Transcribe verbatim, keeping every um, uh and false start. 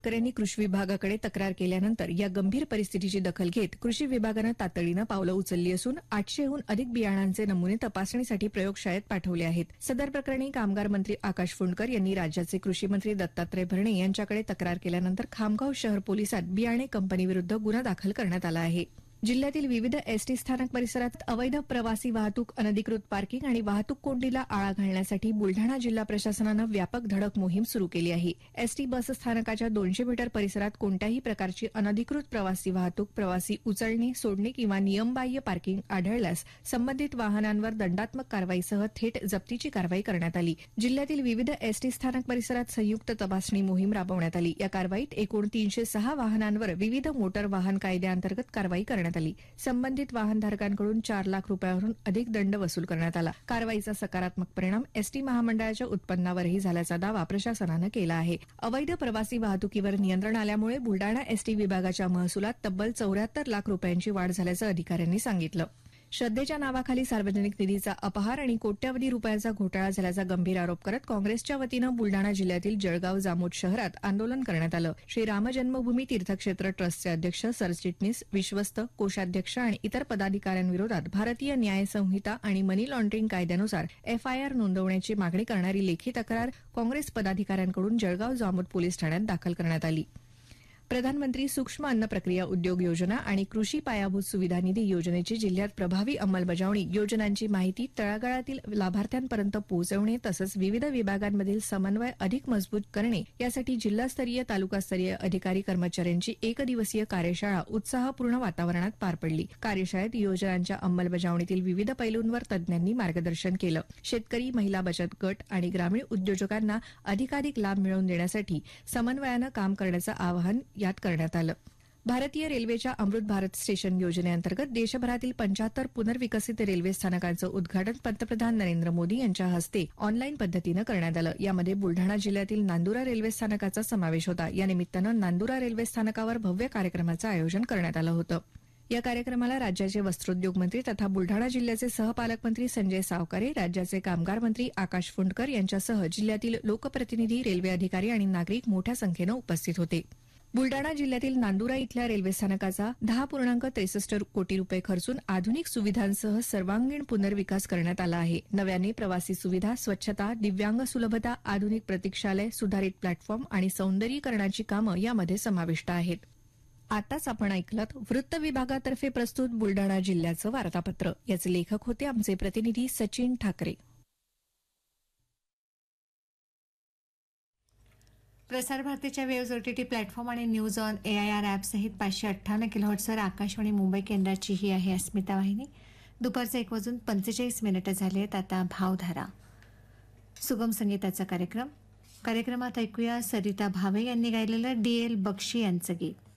शेतकऱ्यांनी कृषी विभागाकडे तक्रार केल्यानंतर या गंभीर परिस्थितीची दखल घेत कृषी विभागानं तातडीनं पावलं उचलली असून आठशेहून अधिक बियाणांचे नमुने तपासणीसाठी प्रयोगशाळेत पाठवले आहेत. सदर प्रकरणी कामगार मंत्री आकाश फुंडकर यांनी राज्याचे कृषी मंत्री दत्तात्रय भरणे यांच्याकडे तक्रार केल्यानंतर खामगाव शहर पोलिसात बियाणे कंपनीविरुद्ध गुन्हा दाखल करण्यात आला आहे. जिल्ह्यातील विविध एसटी स्थानक परिसरात अवैध प्रवासी वाहतूक, अनधिकृत पार्किंग आणि वाहतूक कोंडीला आळा घालण्यासाठी बुलढाणा जिल्हा प्रशासनानं व्यापक धडक मोहीम सुरू केली आहे. एसटी बस स्थानकाच्या दोनशे मीटर परिसरात कोणत्याही प्रकारची अनधिकृत प्रवासी वाहतूक, प्रवासी उचलणे, सोडणे किंवा नियमबाह्य पार्किंग आढळल्यास संबंधित वाहनांवर दंडात्मक कारवाईसह थेट जप्तीची कारवाई करण्यात आली. जिल्ह्यातील विविध एसटी स्थानक परिसरात संयुक्त तपासणी मोहीम राबवण्यात आली. या कारवाईत एकूण तीनशे सहा वाहनांवर विविध मोटर वाहन कायद्याअंतर्गत कारवाई करण्यात आली. संबंधित वाहनधारकांकडून चार लाख रुपयांहून अधिक दंड वसूल करण्यात आला. कारवाईचा सकारात्मक परिणाम एसटी महामंडळाच्या उत्पन्नावरही झाल्याचा दावा प्रशासनानं केला आहे. अवैध प्रवासी वाहतुकीवर नियंत्रण आल्यामुळे बुलडाणा एसटी विभागाच्या महसुलात तब्बल चौऱ्याहत्तर लाख रुपयांची वाढ झाल्याचं अधिकाऱ्यांनी सांगितलं. श्रद्धेच्या नावाखाली सार्वजनिक निधीचा अपहार आणि कोट्यवधी रुपयांचा घोटाळा झाल्याचा गंभीर आरोप करत काँग्रेसच्या वतीनं बुलडाणा जिल्ह्यातील जळगाव जामोद शहरात आंदोलन करण्यात आलं. श्री राम जन्मभूमी तीर्थक्षेत्र ट्रस्टचे अध्यक्ष, सरचिटणीस, विश्वस्त, कोषाध्यक्ष आणि इतर पदाधिकाऱ्यांविरोधात भारतीय न्याय संहिता आणि मनी लॉन्ड्रिंग कायद्यानुसार एफआयआर नोंदवण्याची मागणी करणारी लेखी तक्रार काँग्रेस पदाधिकाऱ्यांकडून जळगाव जामोद पोलीस ठाण्यात दाखल करण्यात आली. प्रधानमंत्री सूक्ष्म अन्न प्रक्रिया उद्योग योजना आणि कृषी पायाभूत सुविधा निधी योजनेची जिल्ह्यात प्रभावी अंमलबजावणी, योजनांची माहिती तळागाळातील लाभार्थ्यांपर्यंत पोहोचवणे तसंच विविध विभागांमधील समन्वय अधिक मजबूत करणे यासाठी जिल्हास्तरीय, तालुकास्तरीय अधिकारी कर्मचाऱ्यांची एकदिवसीय कार्यशाळा उत्साहपूर्ण वातावरणात पार पडली. कार्यशाळेत योजनांच्या अंमलबजावणीतील विविध पैलूंवर तज्ज्ञांनी मार्गदर्शन केलं. शेतकरी, महिला बचत गट आणि ग्रामीण उद्योजकांना अधिकाधिक लाभ मिळवून देण्यासाठी समन्वयानं काम करण्याचं आवाहन यात करण्यात आलं. भारतीय रेल्वेच्या अमृत भारत स्टेशन योजनेअंतर्गत देशभरातील पंच्याहत्तर पुनर्विकसित रेल्वे स्थानकांचं उद्घाटन पंतप्रधान नरेंद्र मोदी यांच्या हस्ते ऑनलाईन पद्धतीनं करण्यात आलं. यामध्ये बुलढाणा जिल्ह्यातील नांदुरा रेल्वे स्थानकाचा समावेश होता. या निमित्तानं नांदुरा रेल्वे स्थानकावर भव्य कार्यक्रमाचं आयोजन करण्यात आलं होतं. या कार्यक्रमाला राज्याचे वस्त्रोद्योग मंत्री तथा बुलढाणा जिल्ह्याचे सहपालकमंत्री संजय सावकारे, राज्याचे कामगार मंत्री आकाश फुंडकर यांच्यासह जिल्ह्यातील लोकप्रतिनिधी, रेल्वे अधिकारी आणि नागरिक मोठ्या संख्येनं उपस्थित होते. बुलडाणा जिल्ह्यातील नांदुरा इथल्या रेल्वे स्थानकाचा दहा पूर्णांक त्रेसष्ट कोटी रुपये खर्चून आधुनिक सुविधांसह सर्वांगीण पुनर्विकास करण्यात आला आहे. नव्याने प्रवासी सुविधा, स्वच्छता, दिव्यांग सुलभता, आधुनिक प्रतीक्षालय, सुधारित प्लॅटफॉर्म आणि सौंदर्यीकरणाची कामं यामध्ये समाविष्ट आहेत. आताच आपण ऐकलत वृत्त विभागातर्फे प्रस्तुत बुलडाणा जिल्ह्याचं वार्तापत्र. याचे लेखक होते आमचे प्रतिनिधी सचिन ठाकरे. प्रसार भारतीच्या वेव्ज ओटीटी प्लॅटफॉर्म आणि न्यूज ऑन एआयआर ॲप सहित पाचशे अठ्ठावन्न किलोहर्ट्जवर आकाशवाणी मुंबई केंद्राची ही आहे अस्मिता वाहिनी. दुपारचे एक वाजून पंचेचाळीस मिनिटं झाले आहेत. आता भावधारा, सुगम संगीताचा कार्यक्रम. कार्यक्रमात ऐकूया सरिता भावे यांनी गायलेलं डी एल बक्षी यांचं गीत.